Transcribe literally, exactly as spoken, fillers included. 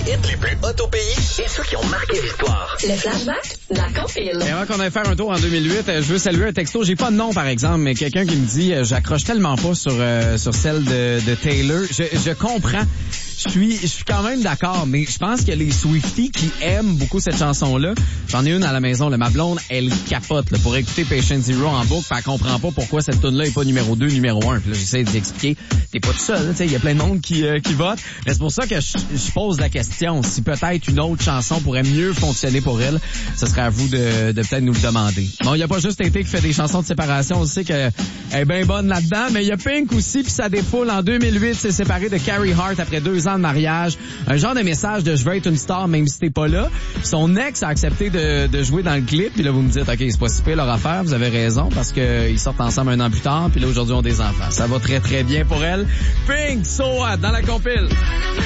hits les plus hot au pays et ceux qui ont marqué l'histoire. Le flashback de la compile. Et avant qu'on aille faire un tour en deux mille huit, je veux saluer un texto. J'ai pas de nom, par exemple, mais quelqu'un qui me dit euh, j'accroche tellement pas sur euh, sur celle de, de Taylor. Je, je comprends. Je suis, je suis quand même d'accord, mais je pense que les Swifties qui aiment beaucoup cette chanson-là, j'en ai une à la maison, là, ma blonde, elle capote là, pour écouter Patient Zero en boucle, pis elle comprend pas pourquoi cette tune-là est pas numéro deux, numéro un. Puis là, j'essaie d'expliquer, t'es pas tout seul, tu sais, il y a plein de monde qui euh, qui vote. Mais c'est pour ça que je, je pose la question, si peut-être une autre chanson pourrait mieux fonctionner pour elle, ce serait à vous de, de peut-être nous le demander. Bon, il y a pas juste Été qui fait des chansons de séparation, on sait qu'elle est bien bonne là-dedans, mais il y a Pink aussi, puis ça défoule. En deux mille huit, s'est séparé de Carrie Hart après deux ans de mariage. Un genre de message de je veux être une star même si t'es pas là. Son ex a accepté de, de jouer dans le clip. Puis là, vous me dites, OK, c'est pas si pire leur affaire. Vous avez raison parce que ils sortent ensemble un an plus tard. Puis là, aujourd'hui, on a des enfants. Ça va très, très bien pour elle. Pink, So What, dans la compile.